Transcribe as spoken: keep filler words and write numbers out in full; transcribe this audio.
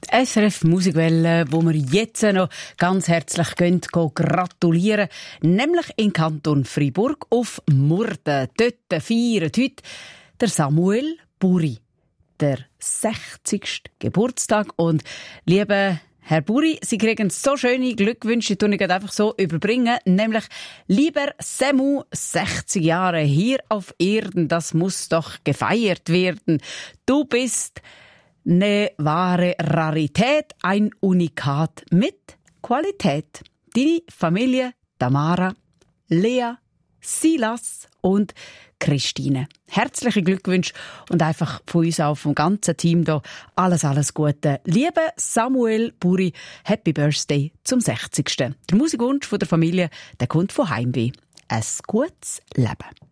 S R F Musikwelle, wo wir jetzt noch ganz herzlich gehen, gehen gratulieren, nämlich in Kanton Freiburg auf Murten. Dort feiert heute der Samuel Buri, der sechzigste Geburtstag. Und liebe Herr Buri, Sie kriegen so schöne Glückwünsche, die ich einfach so überbringen. Nämlich, lieber Samu, sechzig Jahre hier auf Erden, das muss doch gefeiert werden. Du bist eine wahre Rarität, ein Unikat mit Qualität. Deine Familie Tamara, Lea, Silas und Christine. Herzliche Glückwünsche und einfach von uns auch vom ganzen Team da alles, alles Gute. Liebe Samuel Buri, Happy Birthday zum sechzigsten Der Musikwunsch von der Familie, der kommt von Heimweh. Ein gutes Leben.